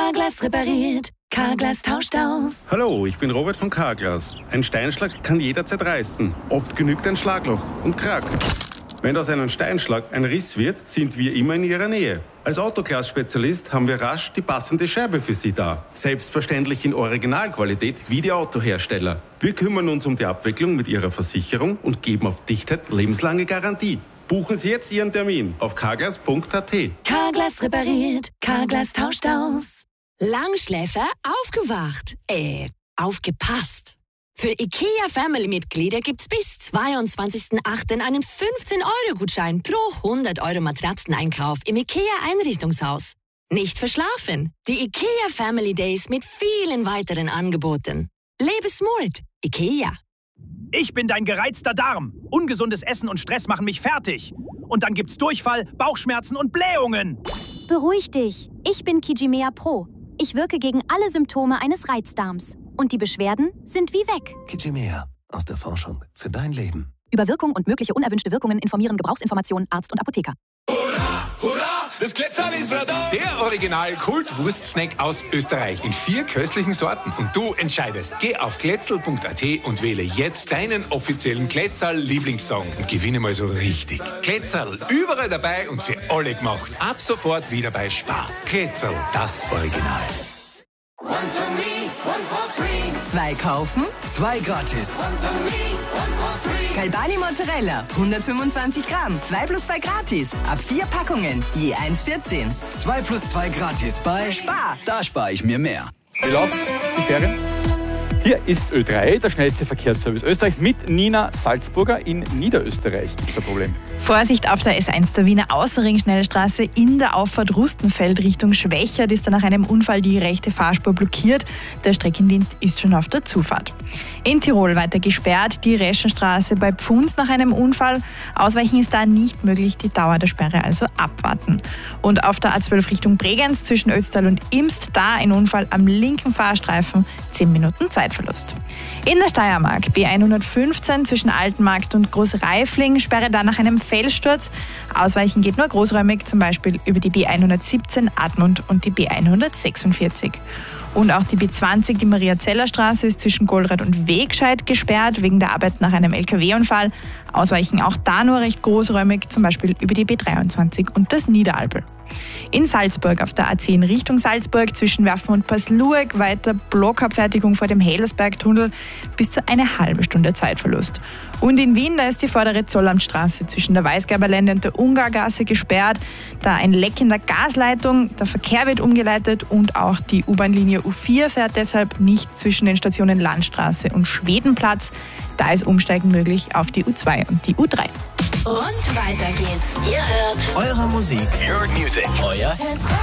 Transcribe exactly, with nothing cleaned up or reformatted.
Carglass repariert, Carglass tauscht aus. Hallo, ich bin Robert von Carglass. Ein Steinschlag kann jederzeit reißen. Oft genügt ein Schlagloch und Krack. Wenn aus einem Steinschlag ein Riss wird, sind wir immer in Ihrer Nähe. Als Autoglas-Spezialist haben wir rasch die passende Scheibe für Sie da. Selbstverständlich in Originalqualität wie die Autohersteller. Wir kümmern uns um die Abwicklung mit Ihrer Versicherung und geben auf Dichtheit lebenslange Garantie. Buchen Sie jetzt Ihren Termin auf carglass punkt a t. Carglass repariert, Carglass tauscht aus. Langschläfer aufgewacht. Äh, aufgepasst. Für IKEA-Family-Mitglieder gibt's bis zweiundzwanzigsten achten einen fünfzehn Euro Gutschein pro hundert Euro Matratzeneinkauf im IKEA-Einrichtungshaus. Nicht verschlafen. Die IKEA Family Days mit vielen weiteren Angeboten. Lebe smart. IKEA. Ich bin dein gereizter Darm. Ungesundes Essen und Stress machen mich fertig. Und dann gibt's Durchfall, Bauchschmerzen und Blähungen. Beruhig dich. Ich bin Kijimea Pro. Ich wirke gegen alle Symptome eines Reizdarms. Und die Beschwerden sind wie weg. Kijimea. Aus der Forschung für dein Leben. Über Wirkung und mögliche unerwünschte Wirkungen informieren Gebrauchsinformationen Arzt und Apotheker. Hurra, hurra, das Glätzerl ist wieder da. Der Original-Kult-Wurst-Snack aus Österreich in vier köstlichen Sorten. Und du entscheidest. Geh auf glätzerl punkt a t und wähle jetzt deinen offiziellen Glätzerl-Lieblingssong und gewinne mal so richtig. Glätzerl, überall dabei und für alle gemacht. Ab sofort wieder bei Spar. Glätzerl, das Original. One for me, one for free. Zwei kaufen, Zwei gratis. One for me, one for free. Galbani Mozzarella, hundertfünfundzwanzig Gramm, zwei plus zwei gratis. Ab vier Packungen, je eins vierzehn. Zwei plus zwei gratis bei Spar. Da spare ich mir mehr. Wie läuft's? Die Ferien? Hier ist Ö drei, der schnellste Verkehrsservice Österreichs mit Nina Salzburger in Niederösterreich. Gibt es ein Problem? Vorsicht auf der S eins der Wiener Außerring-Schnellstraße in der Auffahrt Rustenfeld Richtung Schwächert ist nach einem Unfall die rechte Fahrspur blockiert. Der Streckendienst ist schon auf der Zufahrt. In Tirol weiter gesperrt, die Reschenstraße bei Pfunds nach einem Unfall. Ausweichen ist da nicht möglich, die Dauer der Sperre also abwarten. Und auf der A zwölf Richtung Bregenz zwischen Ötztal und Imst, da ein Unfall am linken Fahrstreifen, zehn Minuten Zeitverlust. In der Steiermark B hundertfünfzehn zwischen Altenmarkt und Großreifling, Sperre da nach einem Felssturz. Ausweichen geht nur großräumig, zum Beispiel über die B hundertsiebzehn Admund und die B hundertsechsundvierzig. Und auch die B zwanzig, die Maria-Zeller-Straße, ist zwischen Golrath und Wegscheid gesperrt, wegen der Arbeit nach einem L K W-Unfall. Ausweichen auch da nur recht großräumig, zum Beispiel über die B dreiundzwanzig und das Niederalbel. In Salzburg auf der A zehn Richtung Salzburg zwischen Werfen und Paslueg weiter Blockabfertigung vor dem Hellersbergtunnel, bis zu eine halbe Stunde Zeitverlust. Und in Wien, da ist die vordere Zollamtstraße zwischen der Weißgerberlände und der Ungargasse gesperrt, da ein Leck in der Gasleitung, der Verkehr wird umgeleitet und auch die U-Bahn-Linie U vier fährt deshalb nicht zwischen den Stationen Landstraße und Schwedenplatz. Da ist Umsteigen möglich auf die U zwei und die U drei. Und weiter geht's. Ihr hört Eure Musik. Your music. Euer